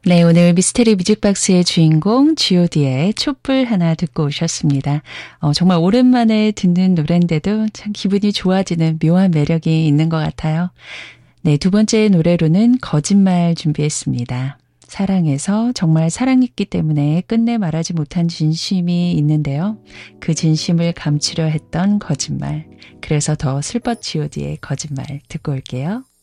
네, 오늘 미스테리 뮤직박스의 주인공 G.O.D의 촛불 하나 듣고 오셨습니다. 정말 오랜만에 듣는 노래인데도 참 기분이 좋아지는 묘한 매력이 있는 것 같아요. 네, 두 번째 노래로는 거짓말 준비했습니다. 사랑해서 정말 사랑했기 때문에 끝내 말하지 못한 진심이 있는데요. 그 진심을 감추려 했던 거짓말. 그래서 더 슬퍼 G.O.D의 거짓말 듣고 올게요.